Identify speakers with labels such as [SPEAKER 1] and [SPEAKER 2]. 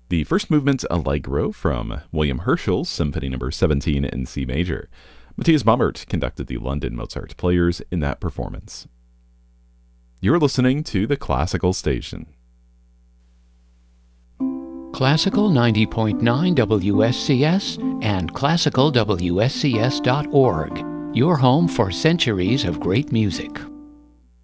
[SPEAKER 1] The first movement Allegro from William Herschel's Symphony No. 17 in C major. Matthias Baumert conducted the London Mozart Players in that performance. You're listening to the Classical Station.
[SPEAKER 2] Classical 90.9 WSCS and classicalwscs.org, your home for centuries of great music.